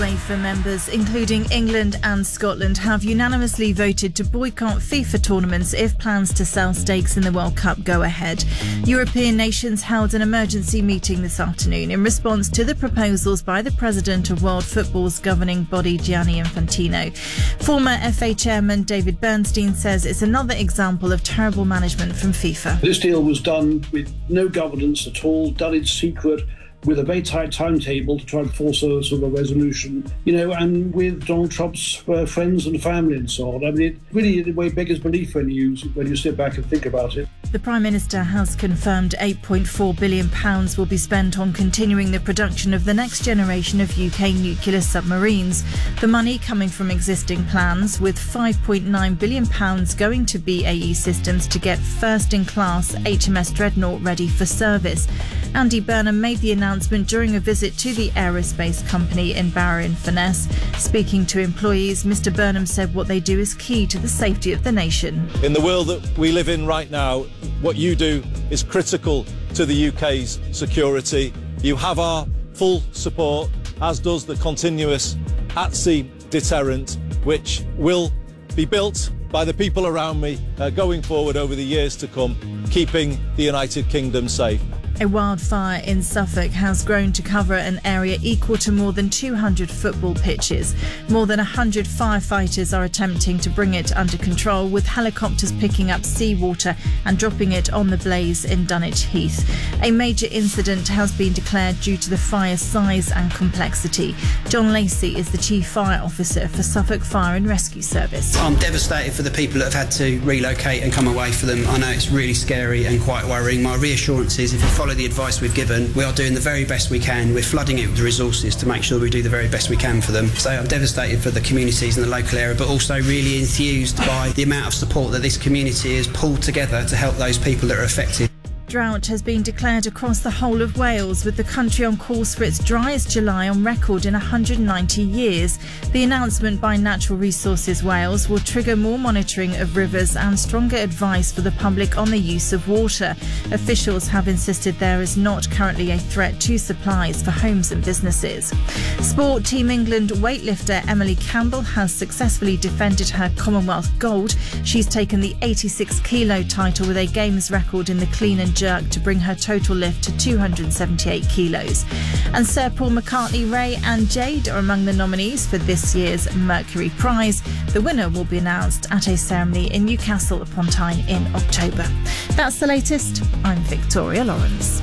UEFA members, including England and Scotland, have unanimously voted to boycott FIFA tournaments if plans to sell stakes in the World Cup go ahead. European nations held an emergency meeting this afternoon in response to the proposals by the president of World Football's governing body, Gianni Infantino. Former FA chairman David Bernstein says it's another example of terrible management from FIFA. This deal was done with no governance at all, done in secret, with a very tight timetable to try and force a sort of a resolution, and with Donald Trump's friends and family and so on. I mean, it really, in a way, beggars belief when you sit back and think about it. The Prime Minister has confirmed £8.4 billion will be spent on continuing the production of the next generation of UK nuclear submarines. The money coming from existing plans, with £5.9 billion going to BAE Systems to get first-in-class HMS Dreadnought ready for service. Andy Burnham made the announcement during a visit to the aerospace company in Barrow-in-Furness. Speaking to employees, Mr Burnham said what they do is key to the safety of the nation. In the world that we live in right now, what you do is critical to the UK's security. You have our full support, as does the continuous at-sea deterrent, which will be built by the people around me going forward over the years to come, keeping the United Kingdom safe. A wildfire in Suffolk has grown to cover an area equal to more than 200 football pitches. More than 100 firefighters are attempting to bring it under control, with helicopters picking up seawater and dropping it on the blaze in Dunwich Heath. A major incident has been declared due to the fire's size and complexity. John Lacey is the Chief Fire Officer for Suffolk Fire and Rescue Service. I'm devastated for the people that have had to relocate and come away for them. I know it's really scary and quite worrying. My reassurance is, if you follow the advice we've given, we are doing the very best we can. We're flooding it with resources to make sure we do the very best we can for them. So I'm devastated for the communities in the local area, but also really enthused by the amount of support that this community has pulled together to help those people that are affected. Drought has been declared across the whole of Wales, with the country on course for its driest July on record in 190 years. The announcement by Natural Resources Wales will trigger more monitoring of rivers and stronger advice for the public on the use of water. Officials have insisted there is not currently a threat to supplies for homes and businesses. Sport. Team England weightlifter Emily Campbell has successfully defended her Commonwealth gold. She's taken the 86-kilo title with a Games record in the clean and jerk to bring her total lift to 278 kilos. And Sir Paul McCartney, Ray and Jade are among the nominees for this year's Mercury Prize. The winner will be announced at a ceremony in Newcastle upon Tyne in October. That's the latest. I'm Victoria Lawrence.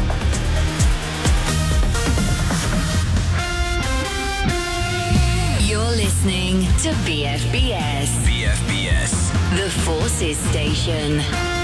You're listening to BFBS. BFBS. The Forces Station.